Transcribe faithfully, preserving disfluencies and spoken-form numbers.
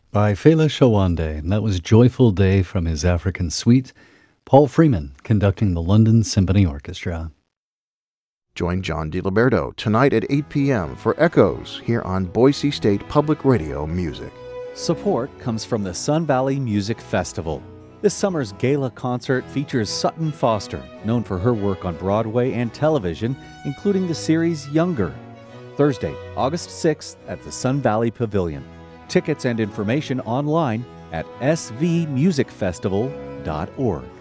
by Fela Shawande. And that was Joyful Day from his African Suite. Paul Freeman conducting the London Symphony Orchestra. Join John DiLiberto tonight at eight p.m. for Echoes here on Boise State Public Radio Music. Support comes from the Sun Valley Music Festival. This summer's gala concert features Sutton Foster, known for her work on Broadway and television, including the series Younger. Thursday, August sixth at the Sun Valley Pavilion. Tickets and information online at s v music festival dot org.